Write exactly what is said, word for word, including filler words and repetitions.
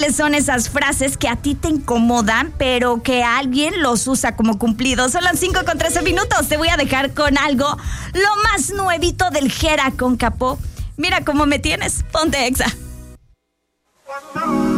¿Cuáles son esas frases que a ti te incomodan, pero que alguien los usa como cumplidos? Son las cinco con trece minutos. Te voy a dejar con algo, lo más nuevito del Jera con Capó. Mira cómo me tienes. Ponte Exa.